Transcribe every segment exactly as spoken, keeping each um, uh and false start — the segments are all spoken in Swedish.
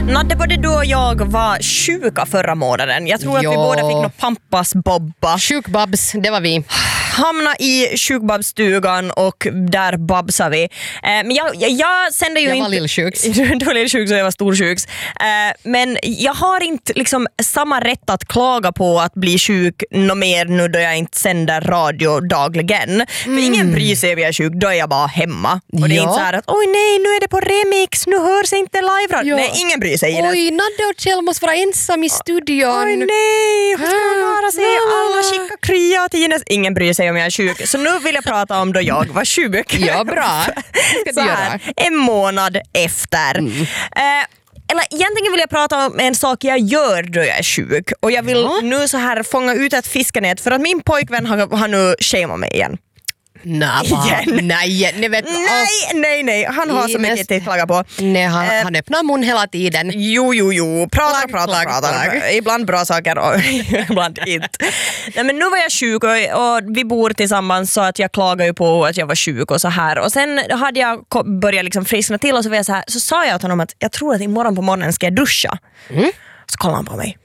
Nadde, både du och jag var sjuka förra månaden. Jag tror Jo. att vi båda fick något pampas-bobba. Sjukbabs, det var vi. Hamna i sjukbabstugan och där babsar vi. Eh, men jag, jag, jag sände ju Jag inte... var lillsjuks. Du var lillsjuks och jag var storsjuks. Eh, men jag har inte liksom samma rätt att klaga på att bli sjuk no mer nu då jag inte sänder radio dagligen. Mm. För ingen bryr sig om jag är sjuk, då är jag bara hemma. Och det är Ja. inte så här att oj nej, nu är det på remix, nu hörs inte live. Ja. Nej, ingen bryr sig. Oj, Nadde och Kjell måste vara ensam i studion. Oj nej, hur ska man vara sig? Alla skickar krya och Tines. Ingen bryr sig om jag är sjuk. Så nu vill jag prata om då jag var sjuk. Ja, bra. Det ska Så du här, göra. en månad efter. Mm. Eh, eller egentligen vill jag prata om en sak jag gör då jag är sjuk. Och jag vill Ja. nu så här fånga ut ett fiskenät för att min pojkvän har, har nu shameat mig igen. Nej, Igen. nej, nej, vet Nej, nej, nej. Han har så Ines. mycket till att klaga på. nej han, Eh, han öppnar mun hela tiden. Jo, jo, jo. Prata, Klag, prata, klag, prata. klag. Ibland bra saker och ibland inte. Nej, men nu var jag sjuk och, och vi bor tillsammans så att jag klagar ju på att jag var sjuk och så här. Och sen hade jag ko- börjat liksom friskna till och så, var jag så, här, så sa jag till honom att jag tror att imorgon på morgonen ska jag duscha. Mm. Så kollade han på mig.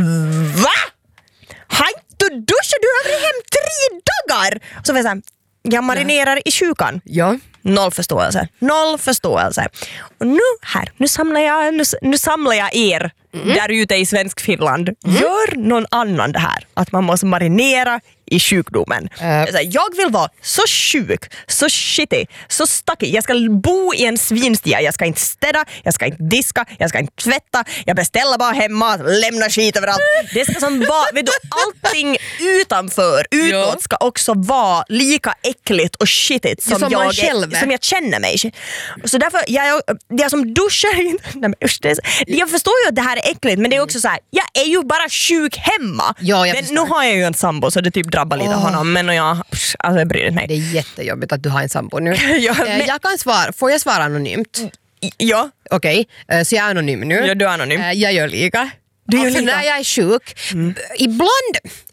Va? Har inte du duschat? Du har varit hem tre dagar! Och så var jag så här, jag marinerar i sjukan. Ja. Noll förståelse. Noll förståelse. Och nu här, nu samlar jag, nu, nu samlar jag er mm. där ute i svensk Finland. Mm. Gör någon annan det här. Att man måste marinera i sjukdomen. Uh. Jag vill vara så sjuk, så shitty, så stucky. Jag ska bo i en svinstia. Jag ska inte städa, jag ska inte diska, jag ska inte tvätta. Jag beställer bara hemma, lämnar skit överallt. Det ska som vara, vet du, allting utanför, utåt Ja. ska också vara lika äckligt och shitigt som, som man jag, själv är. som jag känner mig. Så därför, jag, jag som duschar inte... Nej, men usch, det är så, jag förstår ju att det här är äckligt, men det är också så här, jag är ju bara sjuk hemma. Ja, jag men förstår. nu har jag ju en sambo så det typ drabbar lite Oh. honom, men jag, pff, alltså jag bryr inte mig. Det är jättejobbigt att du har en sambo nu. Ja, Eh, men- jag kan svara, får jag svara anonymt? Ja, Okej, eh, så jag är anonym nu. ja, du är anonym. Eh, Jag gör lika. Du gör För lika. när jag är sjuk, mm. ibland,